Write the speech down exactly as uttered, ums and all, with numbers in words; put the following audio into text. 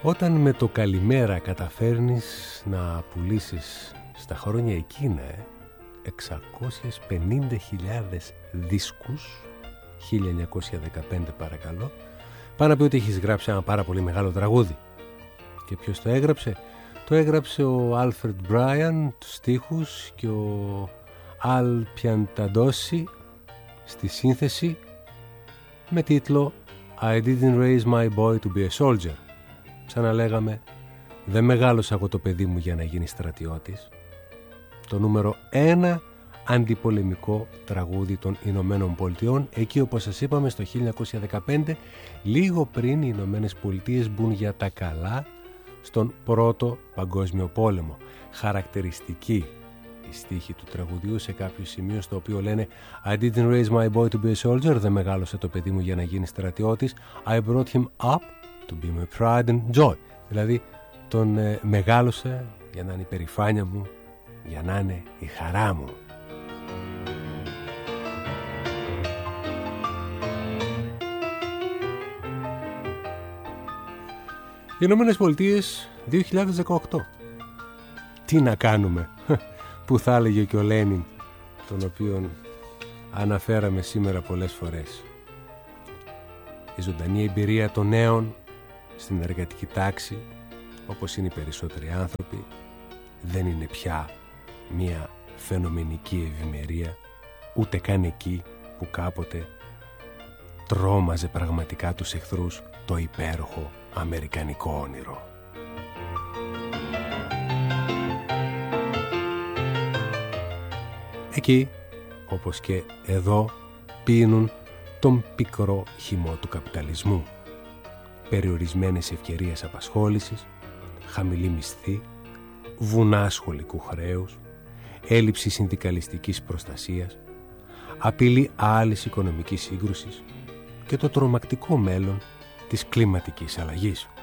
Όταν με το καλημέρα καταφέρνεις να πουλήσεις στα χρόνια εκείνα ε, εξακόσιες πενήντα χιλιάδες δίσκους, χίλια εννιακόσια δεκαπέντε παρακαλώ, πάνω από ότι έχεις γράψει ένα πάρα πολύ μεγάλο τραγούδι. Και ποιος το έγραψε? Το έγραψε ο Άλφρεντ Μπράιαν, τους στίχους, και ο Αλ Πιανταντόση στη σύνθεση, με τίτλο I didn't raise my boy to be a soldier. Σαν να λέγαμε, δεν μεγάλωσα εγώ το παιδί μου για να γίνει στρατιώτης. Το νούμερο ένα αντιπολεμικό τραγούδι των Ηνωμένων Πολιτειών, εκεί όπως σας είπαμε στο χίλια εννιακόσια δεκαπέντε, λίγο πριν οι Ηνωμένες Πολιτείες μπουν για τα καλά στον Πρώτο Παγκόσμιο Πόλεμο. Χαρακτηριστική η στίχη του τραγουδιού σε κάποιο σημείο στο οποίο λένε I didn't raise my boy to be a soldier, δεν μεγάλωσε το παιδί μου για να γίνει στρατιώτης. I brought him up to be my pride and joy. Δηλαδή τον ε, μεγάλωσε για να είναι η περηφάνεια μου, για να είναι η χαρά μου. Οι Ηνωμένες Πολιτείες δύο χιλιάδες δεκαοκτώ. Τι να κάνουμε, που θα έλεγε και ο Λένιν, τον οποίον αναφέραμε σήμερα πολλές φορές. Η ζωντανή εμπειρία των νέων στην εργατική τάξη, όπως είναι οι περισσότεροι άνθρωποι, δεν είναι πια μια φαινομενική ευημερία, ούτε καν εκεί που κάποτε τρόμαζε πραγματικά τους εχθρούς το υπέροχο αμερικανικό όνειρο. Εκεί, όπως και εδώ, πίνουν τον πικρό χυμό του καπιταλισμού. Περιορισμένες ευκαιρίες απασχόλησης, χαμηλή μισθή, βουνά σχολικού χρέους, έλλειψη συνδικαλιστικής προστασίας, απειλή άλλης οικονομικής σύγκρουσης και το τρομακτικό μέλλον της κλιματικής αλλαγής.